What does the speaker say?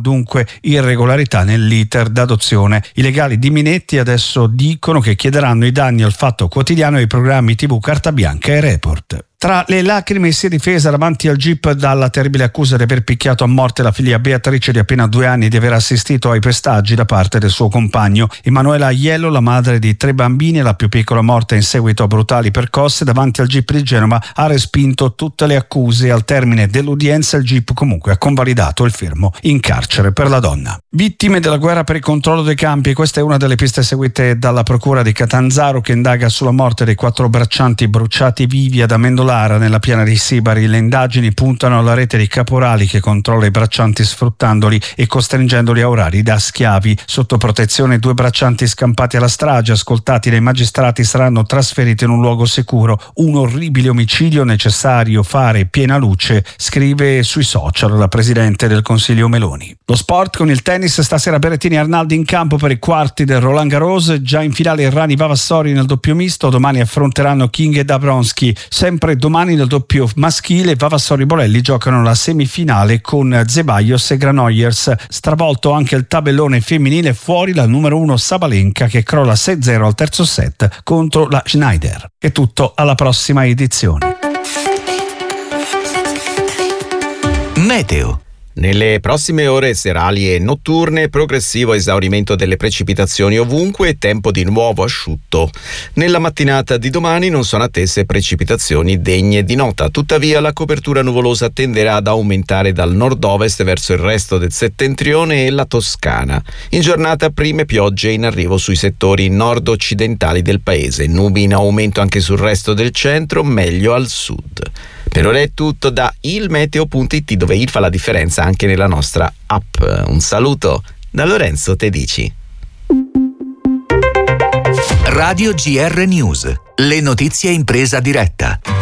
dunque irregolarità nell'iter d'adozione. I legali di Minetti adesso dicono che chiederanno i danni al Fatto Quotidiano e ai programmi TV Carta Bianca e Report. Tra le lacrime si è difesa davanti al GIP dalla terribile accusa di aver picchiato a morte la figlia Beatrice di appena 2 anni e di aver assistito ai pestaggi da parte del suo compagno. Emanuela Aiello, la madre di 3 bambini e la più piccola morta in seguito a brutali percosse, davanti al GIP di Genova ha respinto tutte le accuse. Al termine dell'udienza il GIP comunque ha convalidato il fermo in carcere per la donna. Vittime della guerra per il controllo dei campi, questa è una delle piste seguite dalla procura di Catanzaro, che indaga sulla morte dei 4 braccianti bruciati vivi ad Amendolara nella piana di Sibari. Le indagini puntano alla rete di caporali che controlla i braccianti sfruttandoli e costringendoli a orari da schiavi. Sotto protezione 2 braccianti scampati alla strage, ascoltati dai magistrati, saranno trasferiti in un luogo sicuro. Un orribile omicidio, necessario fare piena luce, scrive sui social la presidente del Consiglio Meloni. Lo sport con il tennis, stasera Berrettini e Arnaldi in campo per i quarti del Roland Garros, già in finale Errani Vavassori nel doppio misto, domani affronteranno King e Dabrowski. Sempre domani nel doppio maschile Vavassori Bolelli giocano la semifinale con Zeballos e Granollers. Stravolto anche il tabellone femminile, fuori la numero 1 Sabalenka che crolla 6-0 al terzo set contro la Schneider. È tutto, alla prossima edizione. Meteo. Nelle prossime ore serali e notturne, progressivo esaurimento delle precipitazioni ovunque e tempo di nuovo asciutto. Nella mattinata di domani non sono attese precipitazioni degne di nota, tuttavia la copertura nuvolosa tenderà ad aumentare dal nord-ovest verso il resto del settentrione e la Toscana. In giornata prime piogge in arrivo sui settori nord-occidentali del paese, nubi in aumento anche sul resto del centro, meglio al sud. Per ora è tutto da ilmeteo.it, dove il fa la differenza anche nella nostra app. Un saluto da Lorenzo Tedici. Radio GR News, le notizie in presa diretta.